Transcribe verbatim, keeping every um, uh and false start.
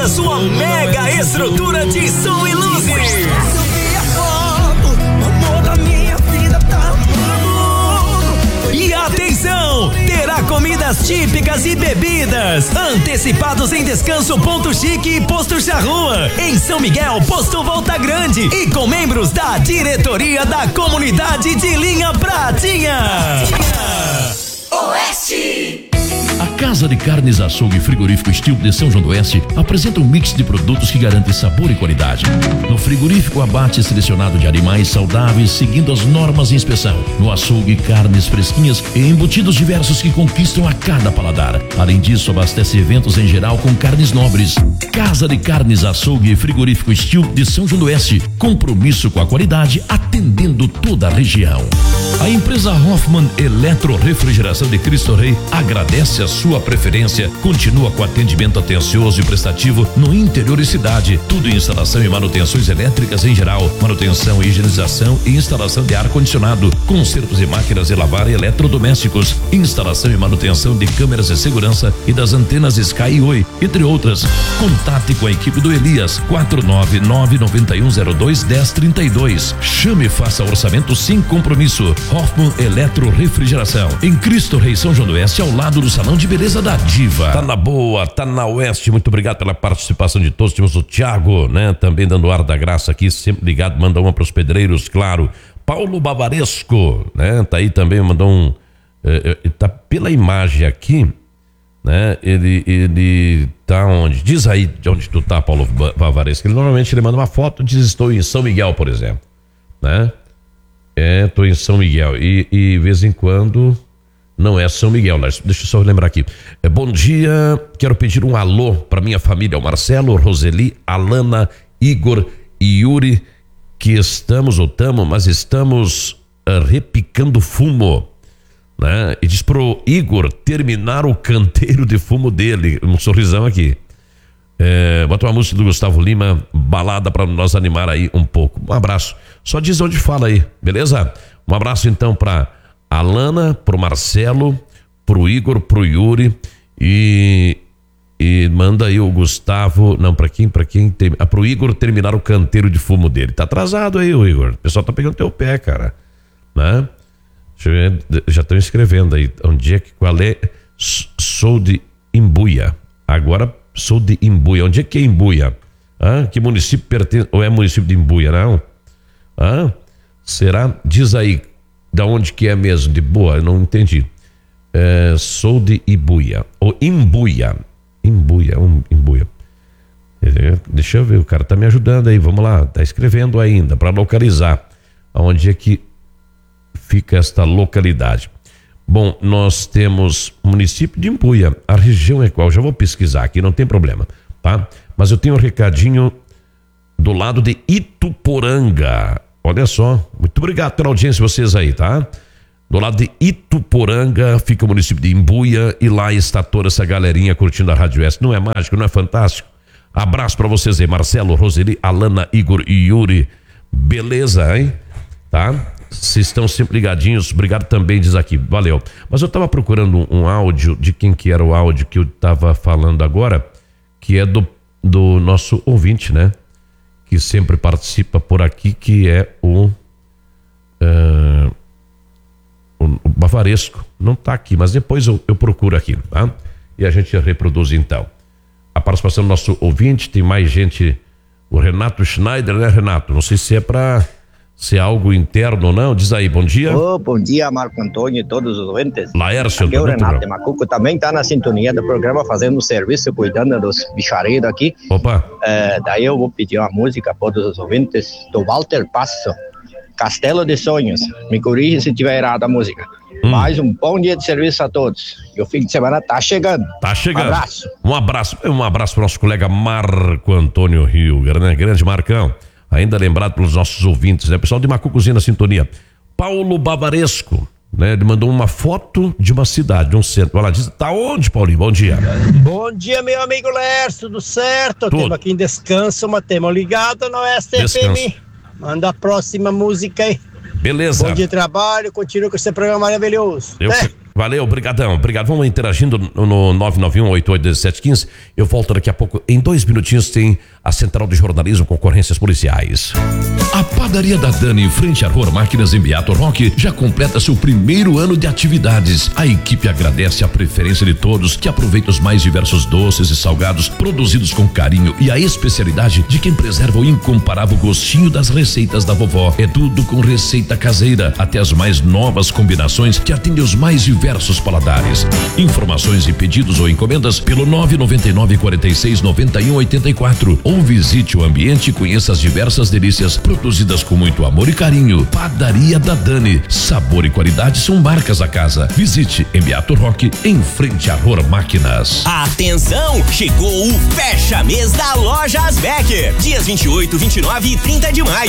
na sua mega estrutura de som e luzes. E atenção, terá comidas típicas e bebidas antecipados em Descanso Ponto Chique e Posto Charrua, em São Miguel, Posto Volta Grande, e com membros da diretoria da comunidade de Linha Pratinha. Oeste. A Casa de Carnes Açougue Frigorífico Estilo de São João do Oeste apresenta um mix de produtos que garante sabor e qualidade. No frigorífico, abate selecionado de animais saudáveis seguindo as normas de inspeção. No açougue, carnes fresquinhas e embutidos diversos que conquistam a cada paladar. Além disso, abastece eventos em geral com carnes nobres. Casa de Carnes Açougue Frigorífico Estilo de São João do Oeste. Compromisso com a qualidade, atendendo toda a região. A empresa Hoffman Eletro Refrigeração de Cristo Rei agradece a sua preferência, continua com atendimento atencioso e prestativo no interior e cidade, tudo em instalação e manutenções elétricas em geral, manutenção, higienização e instalação de ar-condicionado, consertos de máquinas de lavar e eletrodomésticos, instalação e manutenção de câmeras de segurança e das antenas Sky e Oi, entre outras. Contate com a equipe do Elias, quatro nove nove, nove um zero dois, um zero três dois. Chame e faça orçamento sem compromisso. Hoffman Eletro Refrigeração, em Cristo Rei, São João do Oeste, ao lado do Salão de Beleza da Diva. Tá na boa, tá na Oeste. Muito obrigado pela participação de todos. Temos o Thiago, né? Também dando ar da graça aqui, sempre ligado, manda uma pros pedreiros, claro. Paulo Bavaresco, né? Tá aí também, mandou um, é, é, tá pela imagem aqui, né? Ele, ele tá onde? Diz aí de onde tu tá, Paulo Bavaresco. Ele normalmente ele manda uma foto, diz estou em São Miguel, por exemplo, né? É, tô em São Miguel e, e de vez em quando não é São Miguel, deixa eu só lembrar aqui. É, bom dia, quero pedir um alô para minha família, o Marcelo, Roseli, Alana, Igor e Yuri, que estamos, ou tamo, mas estamos uh, repicando fumo, né? E diz pro Igor terminar o canteiro de fumo dele, um sorrisão aqui. É, bota uma música do Gustavo Lima, balada para nós animar aí um pouco. Um abraço. Só diz onde fala aí, beleza? Um abraço então para Alana, pro Marcelo, pro Igor, pro Yuri e e manda aí o Gustavo, não, para quem, para quem tem, ah, pro Igor terminar o canteiro de fumo dele. Tá atrasado aí, o Igor. O pessoal tá pegando teu pé, cara, né? Deixa eu ver, já estão escrevendo aí onde é que, qual é, sou de Imbuia. Agora sou de Imbuia. Onde é que é Imbuia? Ah, que município pertence? Ou é município de Imbuia, não? Ah, será? Diz aí, da onde que é mesmo? De boa, eu não entendi. É, sou de Imbuia. Ou Imbuia. Imbuia, um, Imbuia. É, deixa eu ver, o cara tá me ajudando aí, vamos lá, tá escrevendo ainda, para localizar aonde é que fica esta localidade. Bom, nós temos o município de Imbuia, a região é qual? Já vou pesquisar aqui, não tem problema, tá? Mas eu tenho um recadinho do lado de Ituporanga. Olha só, muito obrigado pela audiência de vocês aí, tá? Do lado de Ituporanga fica o município de Imbuia e lá está toda essa galerinha curtindo a Rádio Oeste. Não é mágico, não é fantástico? Abraço pra vocês aí, Marcelo, Roseli, Alana, Igor e Yuri. Beleza, hein? Tá? Vocês estão sempre ligadinhos, obrigado também, diz aqui, valeu. Mas eu tava procurando um, um áudio, de quem que era o áudio que eu tava falando agora, que é do, do nosso ouvinte, né? Que sempre participa por aqui, que é o, uh, o, o Bavaresco. Não tá aqui, mas depois eu, eu procuro aqui, tá? E a gente reproduz então. A participação do nosso ouvinte, tem mais gente, o Renato Schneider, né, Renato? Não sei se é pra... se é algo interno ou não, diz aí, bom dia. Oh, bom dia, Marco Antônio e todos os ouvintes. Laércio, aqui é o Renato de Macuco, também está na sintonia do programa, fazendo um serviço, cuidando dos bichareiros aqui. Opa. É, daí eu vou pedir uma música para todos os ouvintes, do Walter Passo, Castelo de Sonhos. Me corrija se estiver errado a música. Hum. Mais um bom dia de serviço a todos. E o fim de semana tá chegando. Tá chegando. Um abraço. Um abraço, um abraço para o nosso colega Marco Antônio Hilger, né? Grande Marcão. Ainda lembrado pelos nossos ouvintes, né? Pessoal de Macucozinho na sintonia. Paulo Bavaresco, né? Ele mandou uma foto de uma cidade, de um centro. Olha lá, diz, tá onde, Paulinho? Bom dia. Bom dia, meu amigo Lércio, tudo certo? Temos aqui em descanso, mas temos ligado no S F M. Manda a próxima música aí. Beleza. Bom dia de trabalho, continua com esse programa maravilhoso. Eu, é. que, Valeu, obrigadão, obrigado. Vamos interagindo no nove nove um, oito oito um sete um cinco. Eu volto daqui a pouco. Em dois minutinhos tem a Central de Jornalismo com ocorrências policiais. A Padaria da Dani, em frente à Rua Máquinas em Beato Roque, já completa seu primeiro ano de atividades. A equipe agradece a preferência de todos que aproveitam os mais diversos doces e salgados produzidos com carinho e a especialidade de quem preserva o incomparável gostinho das receitas da vovó. É tudo com receita caseira, até as mais novas combinações que atendem os mais diversos paladares. Informações e pedidos ou encomendas pelo nove nove nove, quatro seis, nove um oito quatro ou visite o ambiente e conheça as diversas delícias produzidas com muito amor e carinho. Padaria da Dani, sabor e qualidade são marcas da casa. Visite em Beato Roque, em frente à Ror Máquinas. Atenção, chegou o fecha mês da Lojas Becker, dias vinte e oito, vinte e nove e trinta de maio.